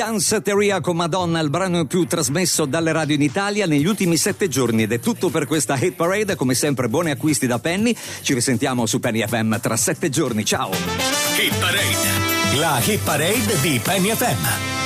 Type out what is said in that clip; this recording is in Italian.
Danceteria con Madonna, il brano più trasmesso dalle radio in Italia negli ultimi 7 giorni, ed è tutto per questa Hit Parade. Come sempre, buoni acquisti da Penny. Ci risentiamo su Penny FM tra 7 giorni. Ciao. Hit Parade, la Hit Parade di Penny FM.